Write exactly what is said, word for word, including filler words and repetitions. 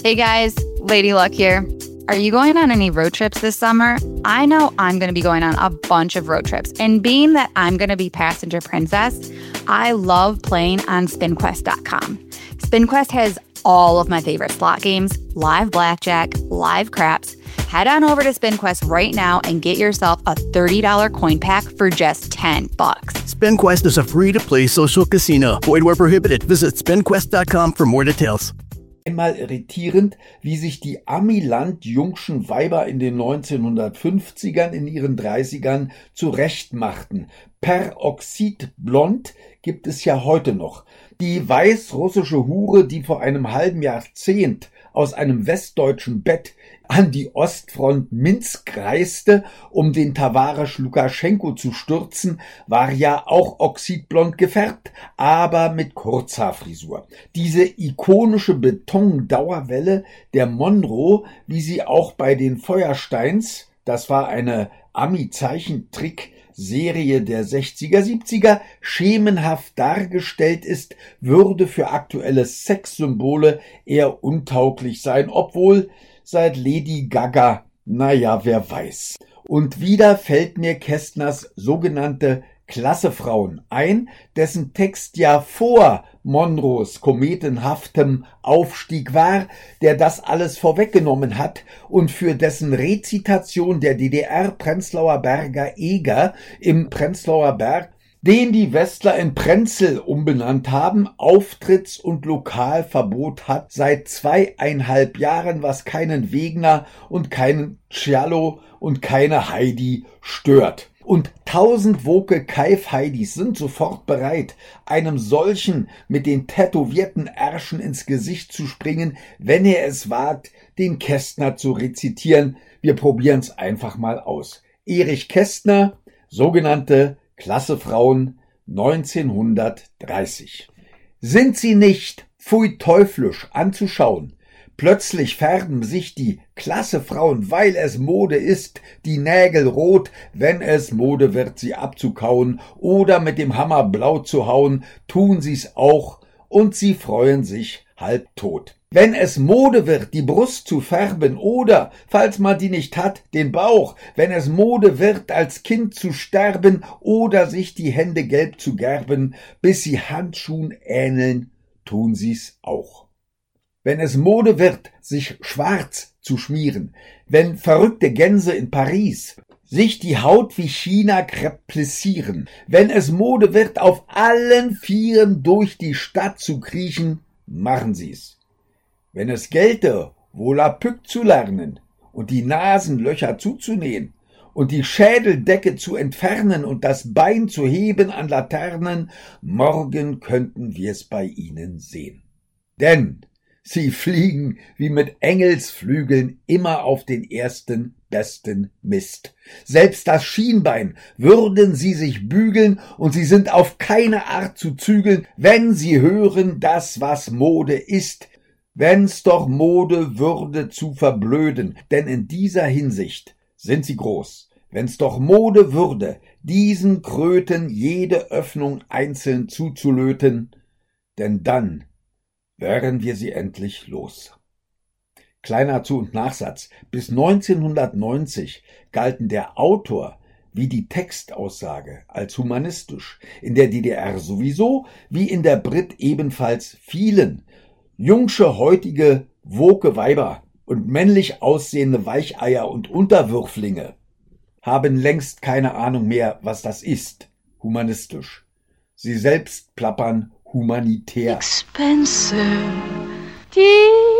Hey guys, Lady Luck here. Are you going on any road trips this summer? I know I'm going to be going on a bunch of road trips. And being that I'm going to be passenger princess, I love playing on spin quest dot com. SpinQuest has all of my favorite slot games, live blackjack, live craps. Head on over to SpinQuest right now and get yourself a thirty dollars coin pack for just ten bucks. SpinQuest is a free-to-play social casino. Void where prohibited. Visit spin quest dot com for more details. Einmal irritierend, wie sich die Amiland-Jungschen Weiber in den neunzehnhundertfünfzigern, in ihren dreißigern zurechtmachten. Peroxidblond gibt es ja heute noch. Die weißrussische Hure, die vor einem halben Jahrzehnt aus einem westdeutschen Bett an die Ostfront Minsk reiste, um den Tawarisch Lukaschenko zu stürzen, war ja auch oxidblond gefärbt, aber mit Kurzhaarfrisur. Diese ikonische Betondauerwelle der Monroe, wie sie auch bei den Feuersteins, das war eine Ami-Zeichentrick-Serie der sechziger, siebziger, schemenhaft dargestellt ist, würde für aktuelle Sexsymbole eher untauglich sein, obwohl seit Lady Gaga, naja, wer weiß. Und wieder fällt mir Kästners sogenannte Klassefrauen ein, dessen Text ja vor Monroes kometenhaftem Aufstieg war, der das alles vorweggenommen hat und für dessen Rezitation der D D R-Prenzlauer Berger Eger im Prenzlauer Berg, den die Westler in Prenzel umbenannt haben, Auftritts- und Lokalverbot hat seit zweieinhalb Jahren, was keinen Wegner und keinen Cialo und keine Heidi stört. Und tausend woke Kaif-Heidis sind sofort bereit, einem solchen mit den tätowierten Ärschen ins Gesicht zu springen, wenn er es wagt, den Kästner zu rezitieren. Wir probieren's einfach mal aus. Erich Kästner, sogenannte Klassefrauen neunzehnhundertdreißig. Sind sie nicht, pfui teuflisch, anzuschauen? Plötzlich färben sich die Klassefrauen, weil es Mode ist, die Nägel rot, wenn es Mode wird, sie abzukauen oder mit dem Hammer blau zu hauen, tun sie's auch und sie freuen sich halb tot. Wenn es Mode wird, die Brust zu färben oder, falls man die nicht hat, den Bauch, wenn es Mode wird, als Kind zu sterben oder sich die Hände gelb zu gerben, bis sie Handschuhen ähneln, tun sie's auch. Wenn es Mode wird, sich schwarz zu schmieren, wenn verrückte Gänse in Paris sich die Haut wie China kreplessieren, wenn es Mode wird, auf allen Vieren durch die Stadt zu kriechen, machen sie's. Wenn es gelte, Volapük zu lernen und die Nasenlöcher zuzunähen und die Schädeldecke zu entfernen und das Bein zu heben an Laternen, morgen könnten wir's bei ihnen sehen. Denn sie fliegen wie mit Engelsflügeln immer auf den ersten besten Mist. Selbst das Schienbein würden sie sich bügeln und sie sind auf keine Art zu zügeln, wenn sie hören, das, was Mode ist, wenn's doch Mode würde zu verblöden, denn in dieser Hinsicht sind sie groß. Wenn's doch Mode würde, diesen Kröten jede Öffnung einzeln zuzulöten, denn dann wären wir sie endlich los. Kleiner Zu- und Nachsatz. Bis neunzehnhundertneunzig galten der Autor wie die Textaussage als humanistisch, in der D D R sowieso, wie in der Brit ebenfalls vielen jungsche heutige woke Weiber und männlich aussehende Weicheier und Unterwürflinge haben längst keine Ahnung mehr, was das ist, humanistisch. Sie selbst plappern humanitär. Expensive. Die